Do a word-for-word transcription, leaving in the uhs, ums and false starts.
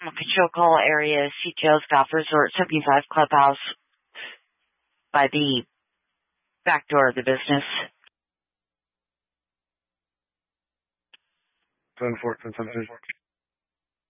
Control area, C T L's Golf Resort, seventy-five Clubhouse, by the back door of the business. ten fourteen,